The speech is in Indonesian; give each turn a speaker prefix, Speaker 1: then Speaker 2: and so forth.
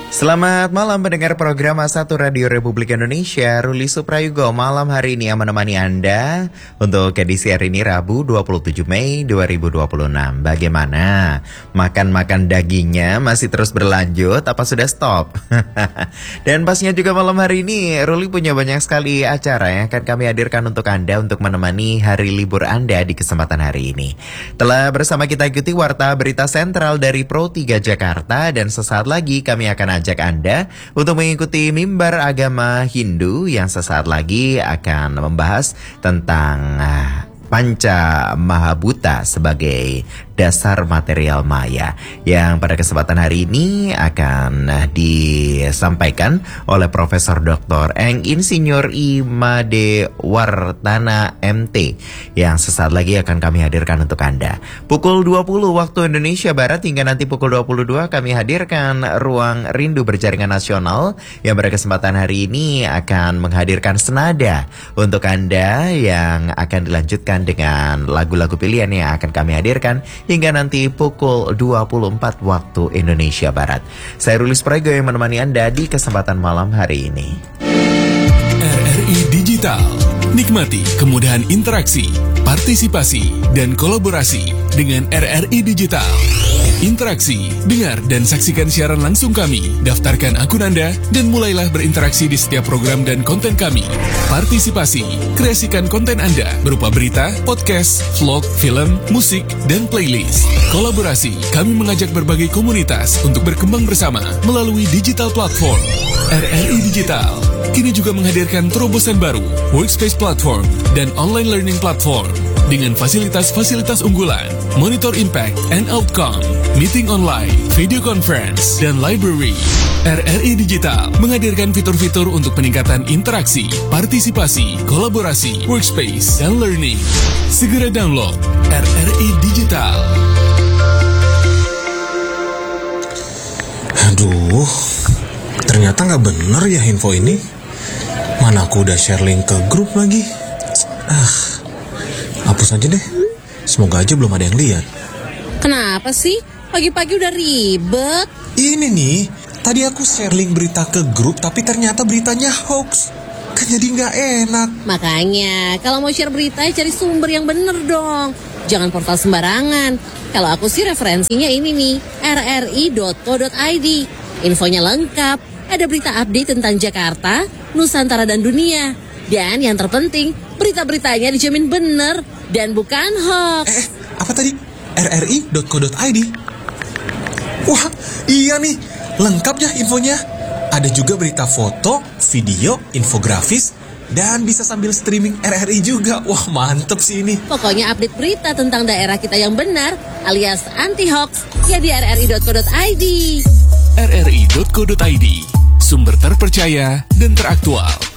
Speaker 1: Selamat malam pendengar program A1 Radio Republik Indonesia. Ruli Suprayugo malam hari ini yang menemani Anda untuk edisi hari ini Rabu 27 Mei 2026. Bagaimana? Makan-makan dagingnya masih terus berlanjut apa sudah stop? Dan pasnya juga malam hari ini Ruli punya banyak sekali acara yang akan kami hadirkan untuk Anda untuk menemani hari libur Anda di kesempatan hari ini. Telah bersama kita ikuti Warta Berita Sentral dari Pro 3 Jakarta, dan sesaat lagi kami akan ajak Anda untuk mengikuti mimbar agama Hindu yang sesaat lagi akan membahas tentang Panca Mahabhuta sebagai dasar material maya, yang pada kesempatan hari ini akan disampaikan oleh Profesor Dr. Eng Insinyur Imade Wartana MT yang sesaat lagi akan kami hadirkan untuk Anda. Pukul 20 waktu Indonesia Barat hingga nanti pukul 22 kami hadirkan Ruang Rindu Berjaringan Nasional yang pada kesempatan hari ini akan menghadirkan senada untuk Anda yang akan dilanjutkan dengan lagu-lagu pilihan yang akan kami hadirkan hingga nanti pukul 24 waktu Indonesia Barat. Saya Ruli Suprayugo yang menemani Anda di kesempatan malam hari ini.
Speaker 2: RRI Digital. Nikmati kemudahan interaksi, partisipasi, dan kolaborasi dengan RRI Digital. Interaksi, dengar dan saksikan siaran langsung kami. Daftarkan akun Anda dan mulailah berinteraksi di setiap program dan konten kami. Partisipasi, kreasikan konten Anda berupa berita, podcast, vlog, film, musik, dan playlist. Kolaborasi, kami mengajak berbagai komunitas untuk berkembang bersama melalui digital platform. RRI Digital kini juga menghadirkan terobosan baru, workspace platform, dan online learning platform dengan fasilitas-fasilitas unggulan, monitor impact and outcome, meeting online, video conference, dan library. RRI Digital menghadirkan fitur-fitur untuk peningkatan interaksi, partisipasi, kolaborasi, workspace, dan learning. Segera download RRI Digital.
Speaker 3: Aduh, ternyata nggak bener ya info ini. Mana aku udah share link ke grup lagi. Hapus aja deh. Semoga aja belum ada yang lihat.
Speaker 4: Kenapa sih? Pagi-pagi udah ribet.
Speaker 3: Ini nih, tadi aku share link berita ke grup, tapi ternyata beritanya hoax. Kan jadi nggak enak.
Speaker 4: Makanya, kalau mau share berita, cari sumber yang bener dong. Jangan portal sembarangan. Kalau aku sih referensinya ini nih, rri.co.id. Infonya lengkap, ada berita update tentang Jakarta, Nusantara, dan dunia. Dan yang terpenting, berita-beritanya dijamin bener dan bukan hoax.
Speaker 3: Apa tadi? rri.co.id? Wah, iya nih, lengkap ya infonya. Ada juga berita foto, video, infografis, dan bisa sambil streaming RRI juga. Wah, mantep sih ini.
Speaker 4: Pokoknya update berita tentang daerah kita yang benar alias anti-hoax ya di rri.co.id.
Speaker 2: rri.co.id, sumber terpercaya dan teraktual.